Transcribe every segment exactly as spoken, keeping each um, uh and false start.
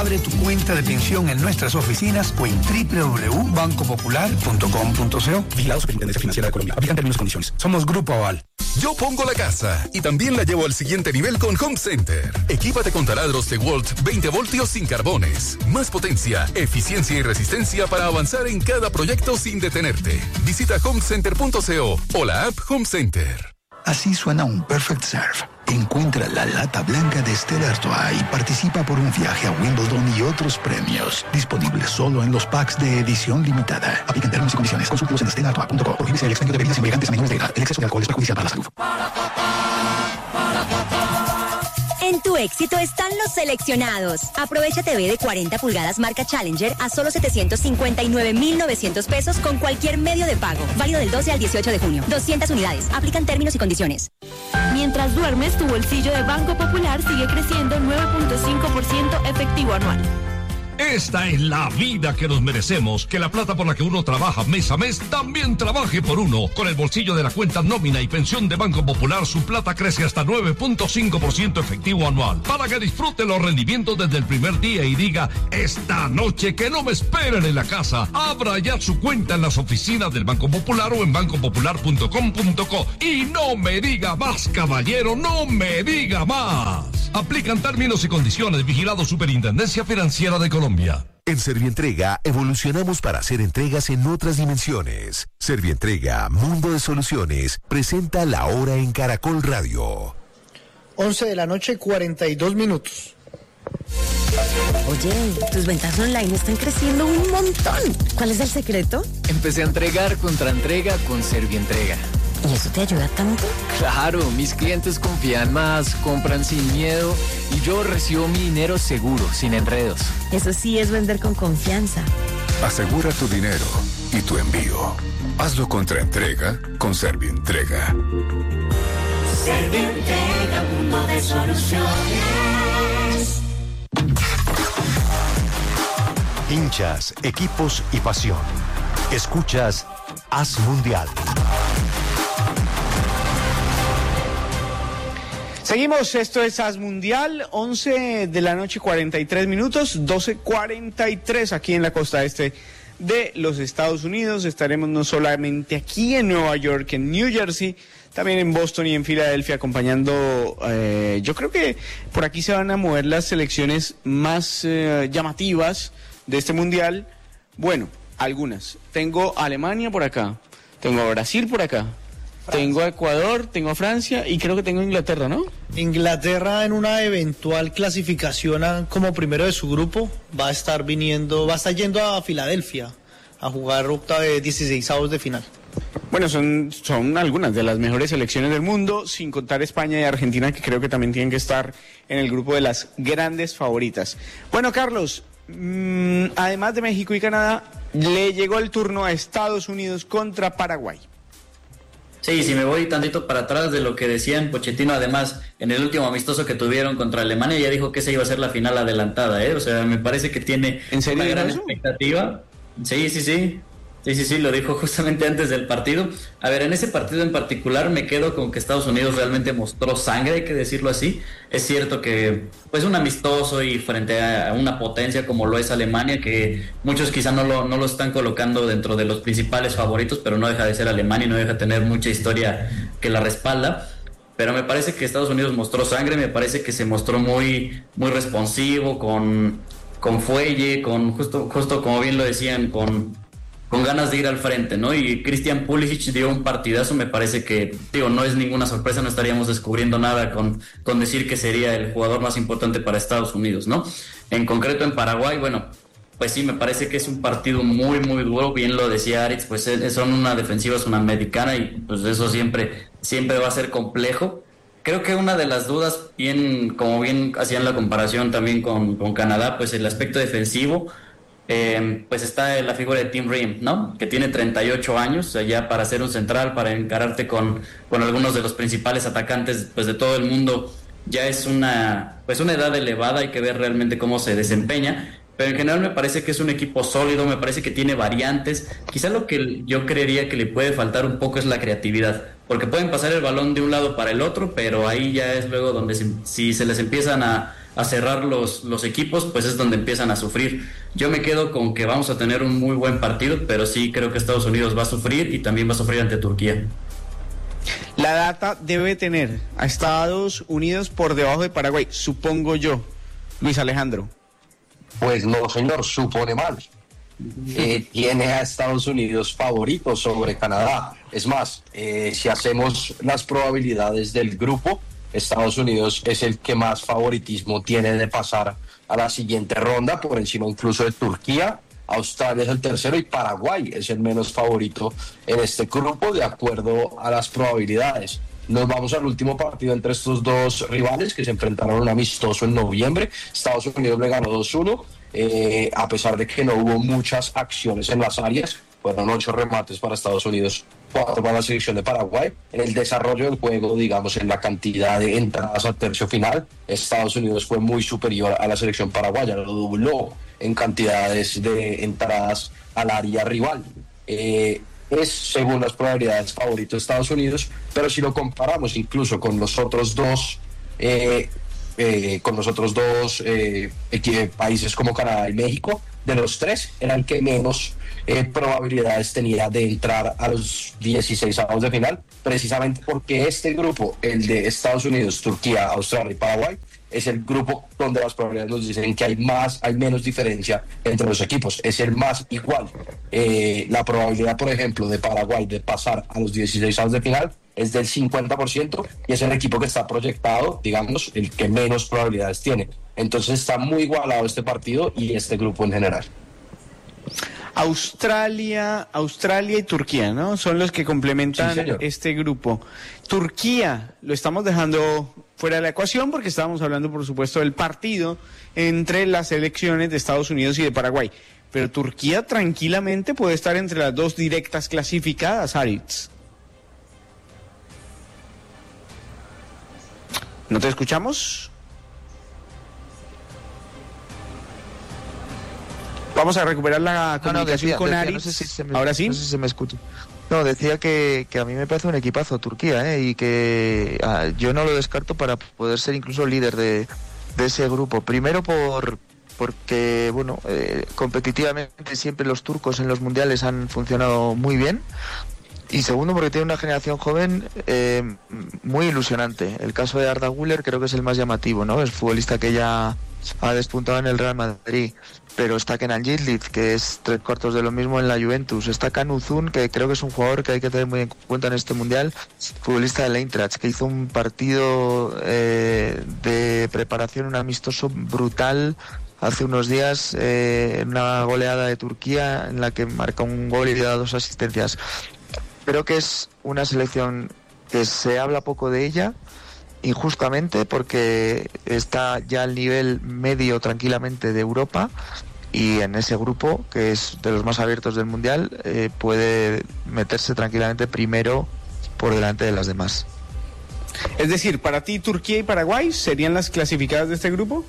Abre tu cuenta de pensión en nuestras oficinas o en doble u doble u doble u punto banco popular punto com punto co. Vigilado Superintendencia Financiera de Colombia. Aplican términos y condiciones. Somos Grupo Aval. Yo pongo la casa y también la llevo al siguiente nivel con Home Center. Equípate con taladros DeWalt veinte voltios sin carbones. Más potencia, eficiencia y resistencia para avanzar en cada proyecto sin detenerte. Visita home center punto co o la app Home Center. Así suena un Perfect Serve. Encuentra la lata blanca de Stella Artois y participa por un viaje a Wimbledon y otros premios. Disponible solo en los packs de edición limitada. Aplican términos y condiciones. Consúltalos en stella artois punto com. Prohíbese el expendio de bebidas embriagantes a menores de edad. El exceso de alcohol es perjudicial para la salud. En tu éxito están los seleccionados. Aprovecha T V de cuarenta pulgadas marca Challenger a solo setecientos cincuenta y nueve mil novecientos pesos con cualquier medio de pago. Válido del doce al dieciocho de junio. doscientas unidades. Aplican términos y condiciones. Mientras duermes, tu bolsillo de Banco Popular sigue creciendo nueve punto cinco por ciento efectivo anual. Esta es la vida que nos merecemos, que la plata por la que uno trabaja mes a mes también trabaje por uno. Con el bolsillo de la cuenta nómina y pensión de Banco Popular, su plata crece hasta nueve punto cinco por ciento efectivo anual. Para que disfrute los rendimientos desde el primer día y diga, esta noche que no me esperen en la casa. Abra ya su cuenta en las oficinas del Banco Popular o en banco popular punto com punto co. Y no me diga más, caballero, no me diga más. Aplican términos y condiciones. Vigilado Superintendencia Financiera de Colombia. En Servientrega evolucionamos para hacer entregas en otras dimensiones. Servientrega, Mundo de Soluciones, presenta La Hora en Caracol Radio. once de la noche, cuarenta y dos minutos. Oye, tus ventas online están creciendo un montón. ¿Cuál es el secreto? Empecé a entregar contra entrega con Servientrega. ¿Y eso te ayuda tanto? Claro, mis clientes confían más, compran sin miedo y yo recibo mi dinero seguro, sin enredos. Eso sí es vender con confianza. Asegura tu dinero y tu envío. Hazlo contra entrega con Servientrega. Servientrega, mundo de soluciones. Hinchas, equipos y pasión. Escuchas Haz Mundial. Seguimos, esto es Haz Mundial, once de la noche, cuarenta y tres minutos, doce cuarenta y tres aquí en la costa este de los Estados Unidos. Estaremos no solamente aquí en Nueva York, en New Jersey, también en Boston y en Filadelfia acompañando, eh, yo creo que por aquí se van a mover las selecciones más eh, llamativas de este Mundial. Bueno, algunas. Tengo a Alemania por acá, tengo a Brasil por acá. Francia. Tengo a Ecuador, tengo a Francia y creo que tengo a Inglaterra, ¿no? Inglaterra en una eventual clasificación a, como primero de su grupo va a estar viniendo, va a estar yendo a Filadelfia a jugar octava de dieciseisavos de final. Bueno, son, son algunas de las mejores selecciones del mundo, sin contar España y Argentina, que creo que también tienen que estar en el grupo de las grandes favoritas. Bueno, Carlos, mmm, además de México y Canadá, le llegó el turno a Estados Unidos contra Paraguay. Sí, si me voy tantito para atrás de lo que decían, Pochettino además en el último amistoso que tuvieron contra Alemania ya dijo que esa iba a ser la final adelantada, ¿eh? O sea, me parece que tiene ¿En serio una gran eso? expectativa. Sí, sí, sí. Sí, sí, sí, lo dijo justamente antes del partido. A ver, en ese partido en particular me quedo con que Estados Unidos realmente mostró sangre, hay que decirlo así. Es cierto que, pues, un amistoso y frente a una potencia como lo es Alemania, que muchos quizá no lo, no lo están colocando dentro de los principales favoritos, pero no deja de ser Alemania y no deja de tener mucha historia que la respalda. Pero me parece que Estados Unidos mostró sangre, me parece que se mostró muy, muy responsivo, con, con fuelle, con justo, justo como bien lo decían, con... con ganas de ir al frente, ¿no? Y Christian Pulisic dio un partidazo, me parece que, digo, no es ninguna sorpresa, no estaríamos descubriendo nada con, con decir que sería el jugador más importante para Estados Unidos, ¿no? En concreto en Paraguay, bueno, pues sí, me parece que es un partido muy, muy duro, bien lo decía Aritz, pues son una defensiva sudamericana y pues eso siempre, siempre va a ser complejo. Creo que una de las dudas, bien, como bien hacían la comparación también con, con Canadá, pues el aspecto defensivo. Eh, pues está la figura de Tim Ream, ¿no? Que tiene treinta y ocho años, o sea, ya para ser un central, para encararte con, con algunos de los principales atacantes pues de todo el mundo, ya es una pues una edad elevada, hay que ver realmente cómo se desempeña, pero en general me parece que es un equipo sólido, me parece que tiene variantes. Quizá lo que yo creería que le puede faltar un poco es la creatividad, porque pueden pasar el balón de un lado para el otro, pero ahí ya es luego donde se, si se les empiezan a a cerrar los, los equipos, pues es donde empiezan a sufrir. Yo me quedo con que vamos a tener un muy buen partido, pero sí creo que Estados Unidos va a sufrir y también va a sufrir ante Turquía. La data debe tener a Estados Unidos por debajo de Paraguay, supongo yo. Luis Alejandro. Pues no, señor, supone mal. Eh, tiene a Estados Unidos favorito sobre Canadá. Es más, eh, si hacemos las probabilidades del grupo, Estados Unidos es el que más favoritismo tiene de pasar a la siguiente ronda, por encima incluso de Turquía. Australia es el tercero y Paraguay es el menos favorito en este grupo de acuerdo a las probabilidades. Nos vamos al último partido entre estos dos rivales que se enfrentaron a un amistoso en noviembre. Estados Unidos le ganó dos uno, eh, a pesar de que no hubo muchas acciones en las áreas. Fueron ocho remates para Estados Unidos, cuatro para la selección de Paraguay. En el desarrollo del juego, digamos, en la cantidad de entradas al tercio final, Estados Unidos fue muy superior a la selección paraguaya, lo dobló en cantidades de entradas al área rival. Eh, es, según las probabilidades, favorito de Estados Unidos, pero si lo comparamos incluso con los otros dos, eh, eh, con los otros dos eh, países como Canadá y México, de los tres, era el que menos eh, probabilidades tenía de entrar a los dieciséis avos de final, precisamente porque este grupo, el de Estados Unidos, Turquía, Australia y Paraguay, es el grupo donde las probabilidades nos dicen que hay más, hay menos diferencia entre los equipos, es el más igual. Eh, la probabilidad, por ejemplo, de Paraguay de pasar a los dieciséis avos de final es del cincuenta por ciento y es el equipo que está proyectado, digamos, el que menos probabilidades tiene. Entonces está muy igualado este partido y este grupo en general. Australia, Australia y Turquía, ¿no? Son los que complementan sí, este grupo. Turquía lo estamos dejando fuera de la ecuación porque estábamos hablando, por supuesto, del partido entre las selecciones de Estados Unidos y de Paraguay. Pero Turquía tranquilamente puede estar entre las dos directas clasificadas, Aritz. ¿No te escuchamos? Vamos a recuperar la comunicación no, no, decía, con decía, Aritz. No sé si se me, Ahora sí. No sé si se me escucha. No, decía que, que a mí me parece un equipazo Turquía, ¿eh? Y que ah, yo no lo descarto para poder ser incluso líder de, de ese grupo. Primero por porque, bueno, eh, competitivamente siempre los turcos en los mundiales han funcionado muy bien. Y segundo, porque tiene una generación joven eh, muy ilusionante. El caso de Arda Güler creo que es el más llamativo, ¿no? Es futbolista que ya ha despuntado en el Real Madrid. Pero está Kenan Yildiz, que es tres cuartos de lo mismo en la Juventus. Está Can Uzun, que creo que es un jugador que hay que tener muy en cuenta en este mundial, futbolista del Eintracht, que hizo un partido eh, de preparación, un amistoso brutal hace unos días, eh, en una goleada de Turquía en la que marca un gol y da dos asistencias. Creo que es una selección que se habla poco de ella, injustamente, porque está ya al nivel medio tranquilamente de Europa y en ese grupo, que es de los más abiertos del Mundial, eh, puede meterse tranquilamente primero por delante de las demás. Es decir, para ti Turquía y Paraguay serían las clasificadas de este grupo.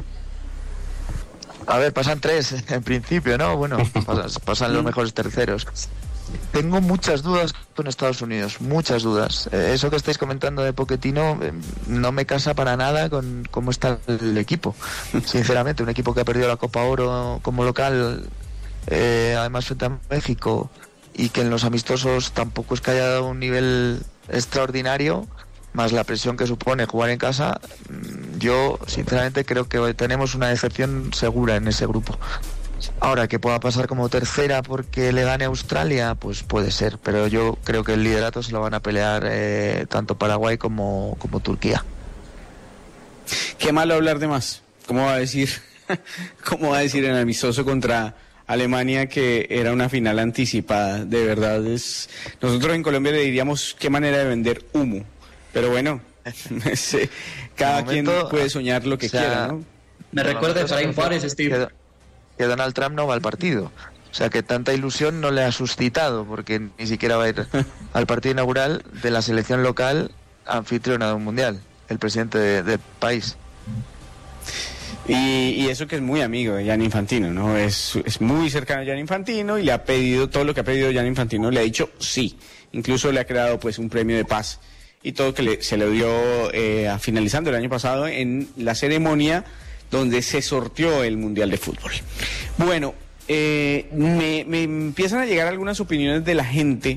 A ver, pasan tres en principio, ¿no? Bueno, pasan, pasan los mejores terceros. Tengo muchas dudas con Estados Unidos, muchas dudas. Eh, eso que estáis comentando de Pochettino eh, no me casa para nada con cómo está el equipo. Sinceramente, un equipo que ha perdido la Copa Oro como local, eh, además frente a México, y que en los amistosos tampoco es que haya dado un nivel extraordinario, más la presión que supone jugar en casa. Yo, sinceramente, creo que tenemos una decepción segura en ese grupo. Ahora, que pueda pasar como tercera porque le gane a Australia, pues puede ser, pero yo creo que el liderato se lo van a pelear eh, tanto Paraguay como, como Turquía. Qué malo hablar de más. ¿Cómo va a decir? ¿Cómo va a decir en amistoso contra Alemania que era una final anticipada? De verdad, es nosotros en Colombia le diríamos qué manera de vender humo. Pero bueno, cada momento, quien puede soñar lo que o sea, quiera, ¿no? Me recuerda a Efraín Juárez, Steve. Que Donald Trump no va al partido. O sea, que tanta ilusión no le ha suscitado, porque ni siquiera va a ir al partido inaugural de la selección local anfitriona de un mundial, el presidente de, del país. Y, y eso que es muy amigo de Gianni Infantino, ¿no? Es, es muy cercano a Gianni Infantino y le ha pedido todo lo que ha pedido Gianni Infantino, le ha dicho sí. Incluso le ha creado pues un premio de paz y todo que le, se le dio eh, finalizando el año pasado en la ceremonia donde se sorteó el Mundial de Fútbol. Bueno, eh, me, me empiezan a llegar algunas opiniones de la gente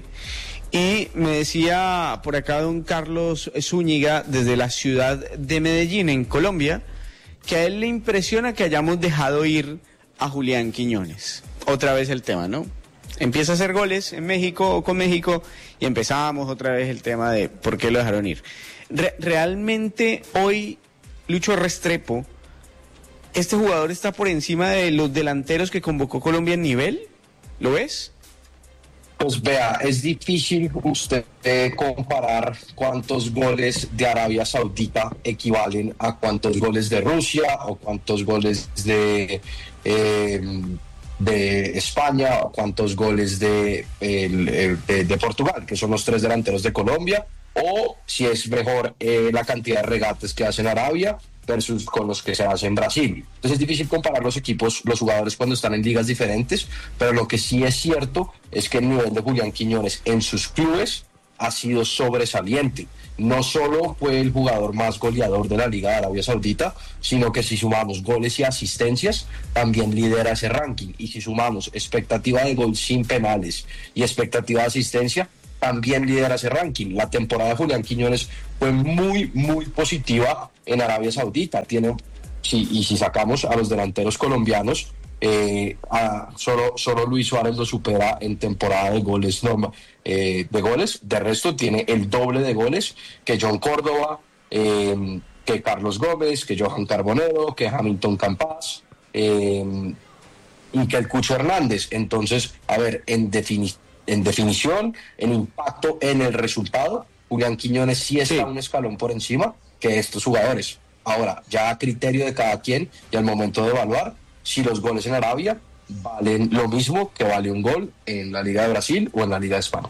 y me decía por acá don Carlos Zúñiga desde la ciudad de Medellín, en Colombia, que a él le impresiona que hayamos dejado ir a Julián Quiñones. Otra vez el tema, ¿no? Empieza a hacer goles en México o con México y empezamos otra vez el tema de por qué lo dejaron ir. Re- realmente hoy, Lucho Restrepo, ¿este jugador está por encima de los delanteros que convocó Colombia en nivel? ¿Lo ves? Pues vea, es difícil usted eh, comparar cuántos goles de Arabia Saudita equivalen a cuántos goles de Rusia o cuántos goles de, eh, de España o cuántos goles de, eh, de, de Portugal, que son los tres delanteros de Colombia, o si es mejor eh, la cantidad de regates que hace en Arabia versus con los que se hace en Brasil. Entonces es difícil comparar los equipos, los jugadores cuando están en ligas diferentes, pero lo que sí es cierto es que el nivel de Julián Quiñones en sus clubes ha sido sobresaliente. No solo fue el jugador más goleador de la Liga de Arabia Saudita, sino que si sumamos goles y asistencias, también lidera ese ranking. Y si sumamos expectativa de gol sin penales y expectativa de asistencia, también lidera ese ranking. La temporada de Julián Quiñones fue muy, muy positiva en Arabia Saudita. Tiene, sí, y si sacamos a los delanteros colombianos, eh, a, solo, solo Luis Suárez lo supera en temporada de goles, no, eh, de goles. De resto tiene el doble de goles que John Córdoba, eh, que Carlos Gómez, que Johan Carbonero, que Hamilton Campas, eh, y que el Cucho Hernández. Entonces, a ver, en definición, En definición, en impacto en el resultado, Julián Quiñones sí está sí. un escalón por encima que estos jugadores. Ahora, ya a criterio de cada quien y al momento de evaluar si los goles en Arabia valen lo mismo que vale un gol en la Liga de Brasil o en la Liga de España.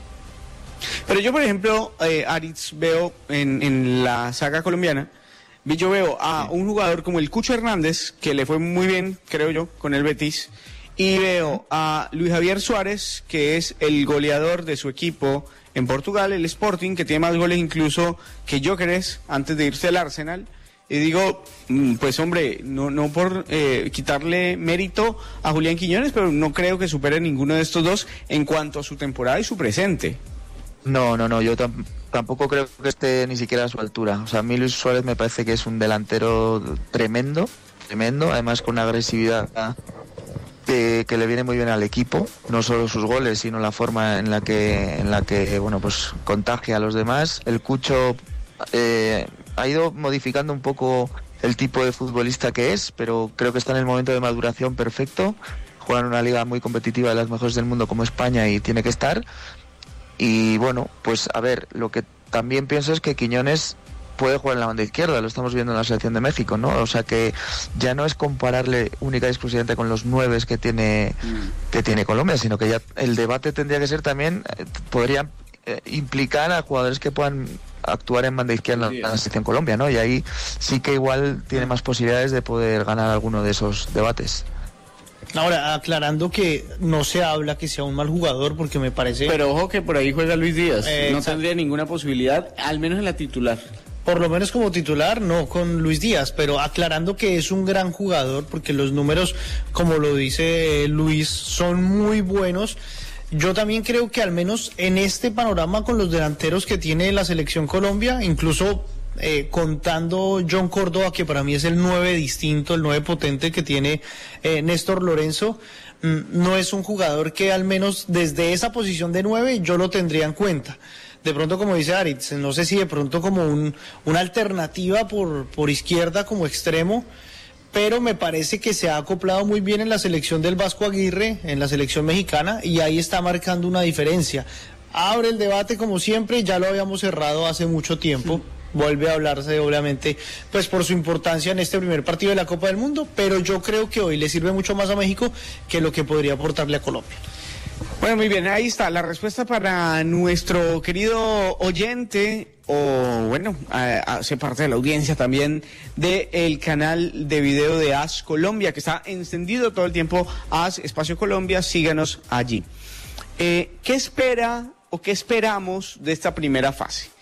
Pero yo, por ejemplo, eh, Aritz, veo en, en la saga colombiana, yo veo a un jugador como el Cucho Hernández, que le fue muy bien, creo yo, con el Betis, y veo a Luis Javier Suárez, que es el goleador de su equipo en Portugal, el Sporting, que tiene más goles incluso que Gyökeres antes de irse al Arsenal. Y digo, pues hombre, no, no por eh, quitarle mérito a Julián Quiñones, pero no creo que supere ninguno de estos dos en cuanto a su temporada y su presente. No, no, no, yo tam- tampoco creo que esté ni siquiera a su altura. O sea, a mí Luis Suárez me parece que es un delantero tremendo, tremendo, además con una agresividad Que, que le viene muy bien al equipo, no solo sus goles, sino la forma en la que, en la que bueno, pues contagia a los demás. El Cucho eh, ha ido modificando un poco el tipo de futbolista que es, pero creo que está en el momento de maduración perfecto. Juega en una liga muy competitiva, de las mejores del mundo como España, y tiene que estar. Y bueno, pues a ver, lo que también pienso es que Quiñones puede jugar en la banda izquierda, lo estamos viendo en la selección de México, ¿no? O sea que ya no es compararle única y exclusivamente con los nueves que tiene mm. que tiene Colombia, sino que ya el debate tendría que ser también, eh, podría eh, implicar a jugadores que puedan actuar en banda izquierda sí, en la selección Colombia, ¿no? Y ahí sí que igual tiene más posibilidades de poder ganar alguno de esos debates. Ahora, aclarando que no se habla que sea un mal jugador, porque me parece... Pero ojo que por ahí juega Luis Díaz, eh, no exacto. tendría ninguna posibilidad, al menos en la titular. Por lo menos como titular, no con Luis Díaz, pero aclarando que es un gran jugador, porque los números, como lo dice Luis, son muy buenos. Yo también creo que al menos en este panorama con los delanteros que tiene la selección Colombia, incluso eh, contando John Córdoba, que para mí es el nueve distinto, el nueve potente que tiene eh, Néstor Lorenzo, mmm, no es un jugador que al menos desde esa posición de nueve yo lo tendría en cuenta. De pronto, como dice Aritz, no sé si de pronto como un, una alternativa por, por izquierda como extremo, pero me parece que se ha acoplado muy bien en la selección del Vasco Aguirre, en la selección mexicana, y ahí está marcando una diferencia. Abre el debate como siempre, ya lo habíamos cerrado hace mucho tiempo, sí. Vuelve a hablarse obviamente pues por su importancia en este primer partido de la Copa del Mundo, pero yo creo que hoy le sirve mucho más a México que lo que podría aportarle a Colombia. Bueno, muy bien, ahí está la respuesta para nuestro querido oyente, o bueno, hace parte de la audiencia también del canal de video de A S Colombia, que está encendido todo el tiempo, A S Espacio Colombia, síganos allí. Eh, ¿Qué espera o qué esperamos de esta primera fase?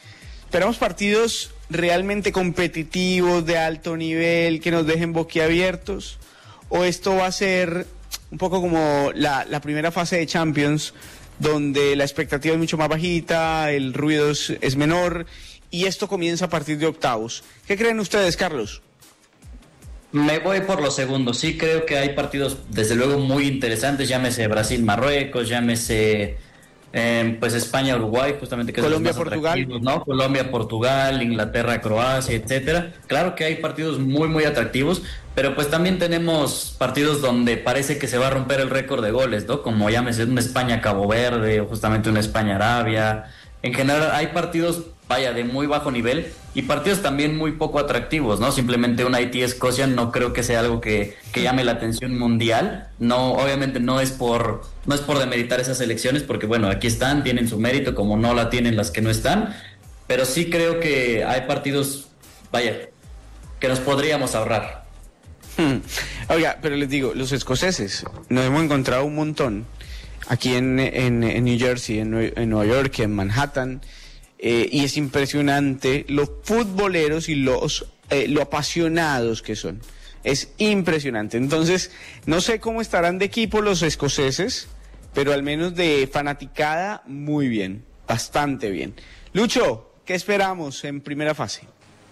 Esperamos partidos realmente competitivos, de alto nivel, que nos dejen boquiabiertos, o esto va a ser un poco como la, la primera fase de Champions, donde la expectativa es mucho más bajita, el ruido es, es menor, y esto comienza a partir de octavos. ¿Qué creen ustedes, Carlos? Me voy por lo segundo. Sí creo que hay partidos, desde luego, muy interesantes. Llámese Brasil-Marruecos, llámese eh, pues España-Uruguay, justamente que Colombia-Portugal, ¿no? Colombia-Portugal, Inglaterra-Croacia, etcétera. Claro que hay partidos muy, muy atractivos, pero pues también tenemos partidos donde parece que se va a romper el récord de goles, ¿no? Como llámese una España-Cabo Verde, o justamente una España-Arabia. En general hay partidos, vaya, de muy bajo nivel y partidos también muy poco atractivos, ¿no? Simplemente un Haití-Escocia no creo que sea algo que, que llame la atención mundial. No, obviamente no es por no es por demeritar esas elecciones, porque bueno, aquí están, tienen su mérito, como no la tienen las que no están, pero sí creo que hay partidos, vaya, que nos podríamos ahorrar. Hmm. Oiga, pero les digo, los escoceses, nos hemos encontrado un montón aquí en, en, en New Jersey, en, en Nueva York, en Manhattan, eh, y es impresionante los futboleros y los eh, lo apasionados que son. Es impresionante. Entonces, no sé cómo estarán de equipo los escoceses, pero al menos de fanaticada, muy bien, bastante bien. Lucho, ¿qué esperamos en primera fase?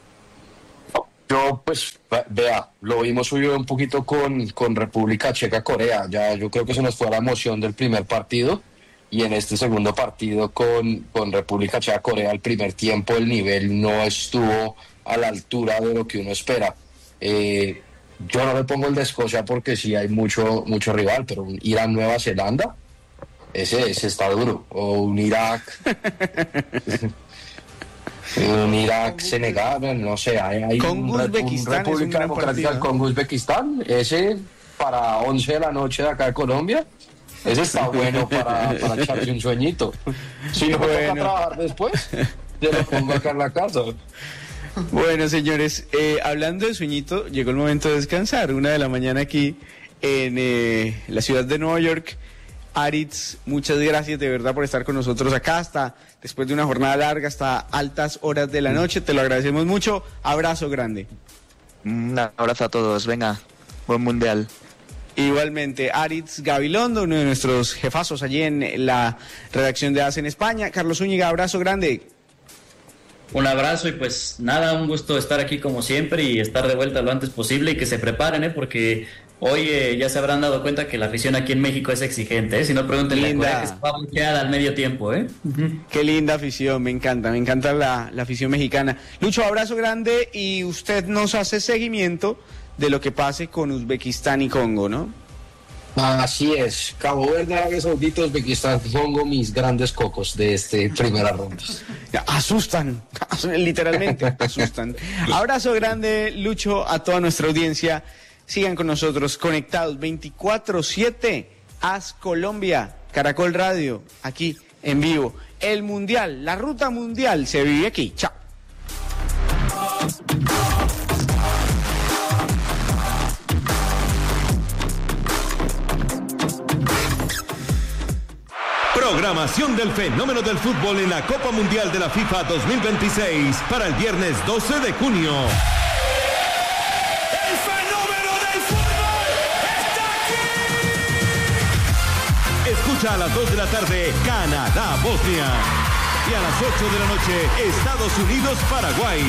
Yo, pues, vea, lo vimos subido un poquito con, con República Checa, Corea. Ya yo creo que se nos fue la emoción del primer partido. Y en este segundo partido con, con República Checa, Corea, el primer tiempo el nivel no estuvo a la altura de lo que uno espera. Eh, yo no le pongo el de Escocia porque sí hay mucho, mucho rival, pero un Irán, Nueva Zelanda, ese, ese está duro. O un Irak... Un Irak, Senegal, no sé, hay, hay con un, Uzbekistán, un República Democrática del Congo, Uzbekistán, ese para once de la noche de acá de Colombia, ese está bueno para, para echarse un sueñito. Si no bueno. toca trabajar después, yo lo pongo acá en la casa. Bueno, señores, eh, hablando de sueñito, llegó el momento de descansar, una de la mañana aquí en eh, la ciudad de Nueva York. Aritz, muchas gracias de verdad por estar con nosotros acá, hasta después de una jornada larga, hasta altas horas de la noche, te lo agradecemos mucho, abrazo grande. Un abrazo a todos, venga, buen mundial. Igualmente, Aritz Gabilondo, uno de nuestros jefazos allí en la redacción de A C en España. Carlos Zúñiga, abrazo grande. Un abrazo y pues nada, un gusto estar aquí como siempre y estar de vuelta lo antes posible y que se preparen, ¿eh? Porque hoy eh, ya se habrán dado cuenta que la afición aquí en México es exigente, ¿eh? Si no, pregúntenle a Corea que se va a bloquear al medio tiempo, ¿eh? Uh-huh. Qué linda afición, me encanta, me encanta la, la afición mexicana. Lucho, abrazo grande y usted nos hace seguimiento de lo que pase con Uzbekistán y Congo, ¿no? Así es, Cabo Verde, Arabia Saudita, Uzbekistán, Congo, mis grandes cocos de este primera ronda. Asustan, literalmente, asustan. Abrazo grande, Lucho, a toda nuestra audiencia. Sigan con nosotros conectados veinticuatro siete, A S Colombia, Caracol Radio, aquí en vivo. El Mundial, la ruta mundial se vive aquí. Chao. Programación del fenómeno del fútbol en la Copa Mundial de la FIFA dos mil veintiséis para el viernes doce de junio. ¡El fenómeno del fútbol está aquí! Escucha a las dos de la tarde Canadá-Bosnia y a las ocho de la noche Estados Unidos-Paraguay.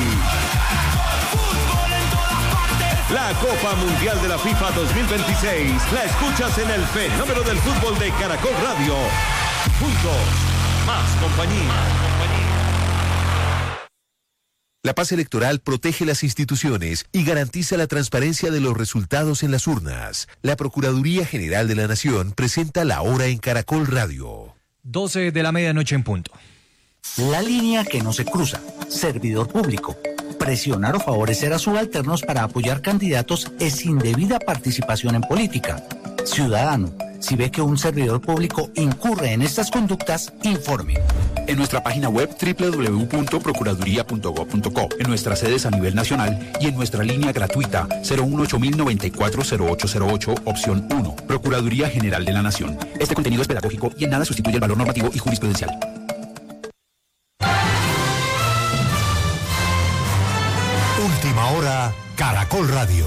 La Copa Mundial de la FIFA dos mil veintiséis la escuchas en el fenómeno del fútbol de Caracol Radio. Juntos, más compañía. La paz electoral protege las instituciones y garantiza la transparencia de los resultados en las urnas. La Procuraduría General de la Nación presenta La Hora en Caracol Radio. doce de la medianoche en punto. La línea que no se cruza. Servidor público. Presionar o favorecer a subalternos para apoyar candidatos es indebida participación en política. Ciudadano, si ve que un servidor público incurre en estas conductas, informe. En nuestra página web doble u doble u doble u punto procuraduría punto gob punto co, en nuestras sedes a nivel nacional y en nuestra línea gratuita cero uno ocho mil noventa y cuatro cero ocho cero ocho, opción uno. Procuraduría General de la Nación. Este contenido es pedagógico y en nada sustituye el valor normativo y jurisprudencial. Caracol Radio.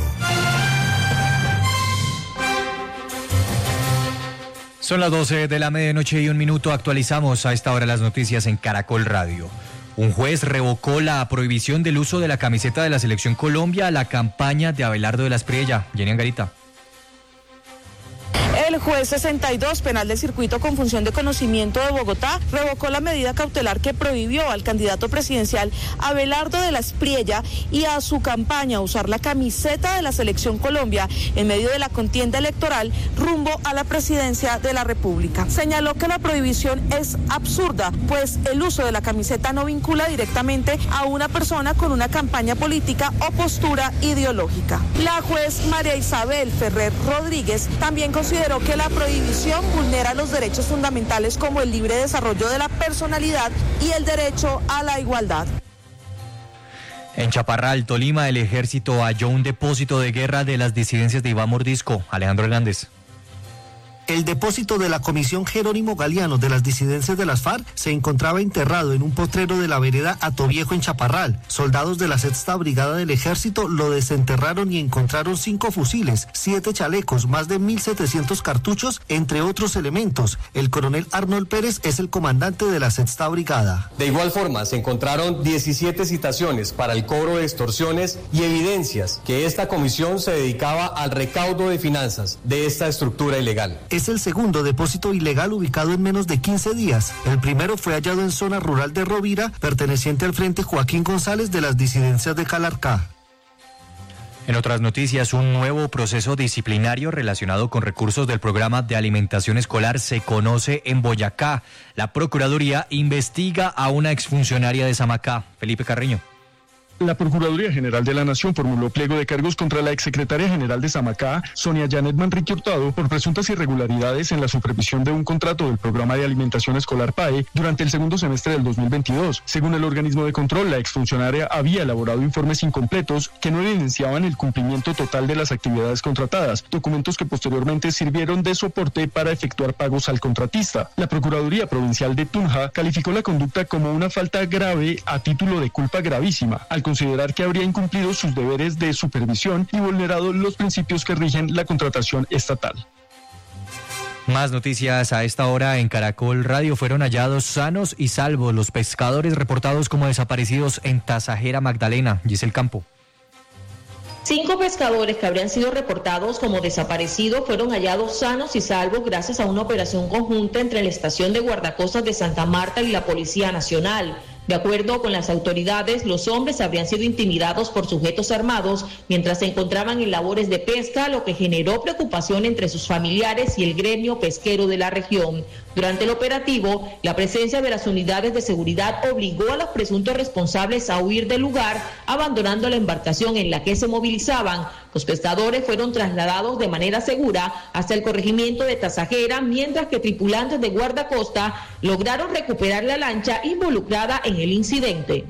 Son las doce de la medianoche y un minuto. Actualizamos a esta hora las noticias en Caracol Radio. Un juez revocó la prohibición del uso de la camiseta de la Selección Colombia a la campaña de Abelardo de la Espriella. Jenny Angarita. El juez sesenta y dos penal del circuito con función de conocimiento de Bogotá revocó la medida cautelar que prohibió al candidato presidencial Abelardo de la Espriella y a su campaña usar la camiseta de la Selección Colombia en medio de la contienda electoral rumbo a la presidencia de la República. Señaló que la prohibición es absurda, pues el uso de la camiseta no vincula directamente a una persona con una campaña política o postura ideológica. La juez María Isabel Ferrer Rodríguez también consideró que la prohibición vulnera los derechos fundamentales como el libre desarrollo de la personalidad y el derecho a la igualdad. En Chaparral, Tolima, el ejército halló un depósito de guerra de las disidencias de Iván Mordisco. Alejandro Hernández. El depósito de la Comisión Jerónimo Galeano de las disidencias de las FARC se encontraba enterrado en un potrero de la vereda Atoviejo en Chaparral. Soldados de la sexta Brigada del Ejército lo desenterraron y encontraron cinco fusiles, siete chalecos, más de mil setecientos cartuchos, entre otros elementos. El coronel Arnold Pérez es el comandante de la sexta Brigada. De igual forma, se encontraron diecisiete citaciones para el cobro de extorsiones y evidencias que esta comisión se dedicaba al recaudo de finanzas de esta estructura ilegal. Es el segundo depósito ilegal ubicado en menos de quince días. El primero fue hallado en zona rural de Rovira, perteneciente al Frente Joaquín González de las disidencias de Calarcá. En otras noticias, un nuevo proceso disciplinario relacionado con recursos del programa de alimentación escolar se conoce en Boyacá. La Procuraduría investiga a una exfuncionaria de Samacá. Felipe Carreño. La Procuraduría General de la Nación formuló pliego de cargos contra la exsecretaria general de Samacá, Sonia Janet Manrique Hurtado, por presuntas irregularidades en la supervisión de un contrato del programa de alimentación escolar P A E durante el segundo semestre del dos mil veintidós. Según el organismo de control, la exfuncionaria había elaborado informes incompletos que no evidenciaban el cumplimiento total de las actividades contratadas, documentos que posteriormente sirvieron de soporte para efectuar pagos al contratista. La Procuraduría Provincial de Tunja calificó la conducta como una falta grave a título de culpa gravísima, al considerar que habría incumplido sus deberes de supervisión y vulnerado los principios que rigen la contratación estatal. Más noticias a esta hora en Caracol Radio. Fueron hallados sanos y salvos los pescadores reportados como desaparecidos en Tasajera, Magdalena. Giselle Campo. Cinco pescadores que habrían sido reportados como desaparecidos fueron hallados sanos y salvos gracias a una operación conjunta entre la Estación de Guardacostas de Santa Marta y la Policía Nacional. De acuerdo con las autoridades, los hombres habrían sido intimidados por sujetos armados mientras se encontraban en labores de pesca, lo que generó preocupación entre sus familiares y el gremio pesquero de la región. Durante el operativo, la presencia de las unidades de seguridad obligó a los presuntos responsables a huir del lugar, abandonando la embarcación en la que se movilizaban. Los pescadores fueron trasladados de manera segura hasta el corregimiento de Tasajera, mientras que tripulantes de guardacosta lograron recuperar la lancha involucrada en el incidente.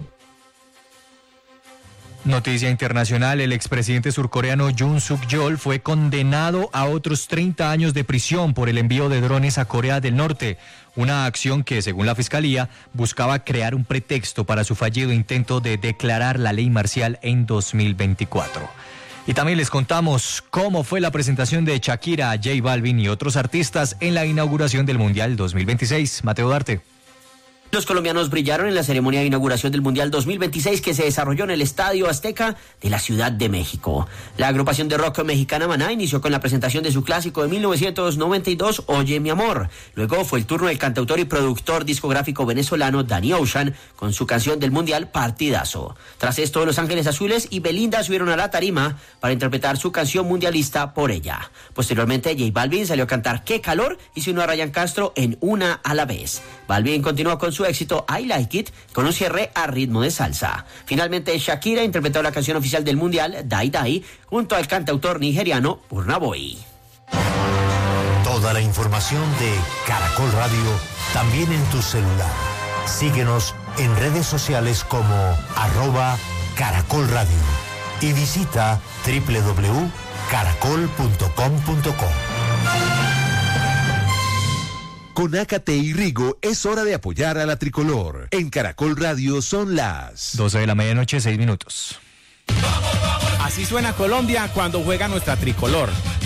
Noticia internacional, el expresidente surcoreano Yoon Suk-yeol fue condenado a otros treinta años de prisión por el envío de drones a Corea del Norte, una acción que, según la fiscalía, buscaba crear un pretexto para su fallido intento de declarar la ley marcial en dos mil veinticuatro. Y también les contamos cómo fue la presentación de Shakira, J Balvin y otros artistas en la inauguración del Mundial dos mil veintiséis. Mateo Duarte. Los colombianos brillaron en la ceremonia de inauguración del Mundial dos mil veintiséis que se desarrolló en el Estadio Azteca de la Ciudad de México. La agrupación de rock mexicana Maná inició con la presentación de su clásico de mil novecientos noventa y dos, Oye mi amor. Luego fue el turno del cantautor y productor discográfico venezolano Danny Ocean con su canción del Mundial Partidazo. Tras esto, Los Ángeles Azules y Belinda subieron a la tarima para interpretar su canción mundialista Por ella. Posteriormente, J Balvin salió a cantar Qué calor y se unió a Ryan Castro en Una a la vez. Balvin continuó con su éxito I Like It con un cierre a ritmo de salsa. Finalmente, Shakira interpretó la canción oficial del Mundial, Dai Dai, junto al cantautor nigeriano Burna Boy. Toda la información de Caracol Radio también en tu celular. Síguenos en redes sociales como arroba Caracol Radio y visita doble u doble u doble u punto caracol punto com punto co. Con Ácate y Rigo es hora de apoyar a la tricolor. En Caracol Radio son las doce de la medianoche, seis minutos. Así suena Colombia cuando juega nuestra tricolor.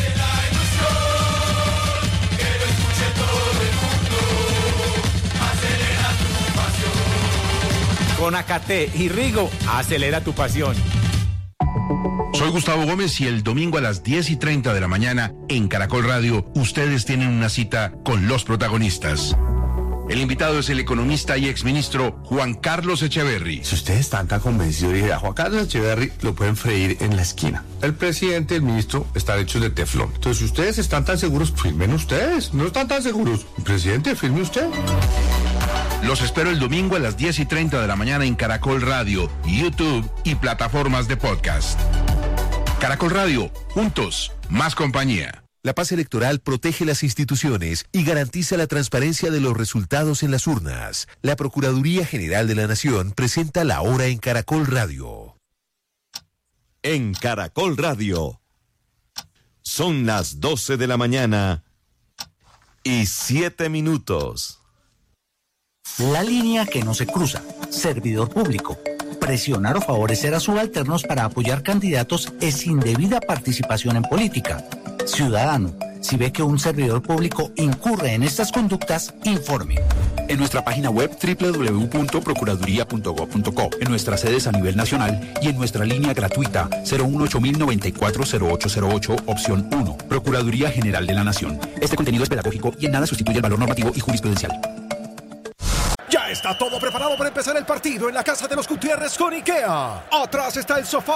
Con Acate y Rigo, acelera tu pasión. Soy Gustavo Gómez y el domingo a las diez y treinta de la mañana en Caracol Radio, ustedes tienen una cita con los protagonistas. El invitado es el economista y exministro Juan Carlos Echeverry. Si ustedes están tan convencidos de a Juan Carlos Echeverry, lo pueden freír en la esquina. El presidente y el ministro están hechos de teflón. Entonces, si ustedes están tan seguros, firmen ustedes. No están tan seguros. Presidente, firme usted. Los espero el domingo a las diez y treinta de la mañana en Caracol Radio, YouTube y plataformas de podcast. Caracol Radio, juntos, más compañía. La paz electoral protege las instituciones y garantiza la transparencia de los resultados en las urnas. La Procuraduría General de la Nación presenta la hora en Caracol Radio. En Caracol Radio. Son las doce de la mañana y siete minutos. La línea que no se cruza. Servidor público. Presionar o favorecer a subalternos para apoyar candidatos es indebida participación en política. Ciudadano, si ve que un servidor público incurre en estas conductas, informe. En nuestra página web doble u doble u doble u punto procuraduría punto gob punto co, en nuestras sedes a nivel nacional y en nuestra línea gratuita cero uno ocho cero nueve cuatro cero ocho cero ocho, opción uno. Procuraduría General de la Nación. Este contenido es pedagógico y en nada sustituye el valor normativo y jurisprudencial. Ya está todo preparado para empezar el partido en la casa de los Gutiérrez con IKEA. Atrás está el sofá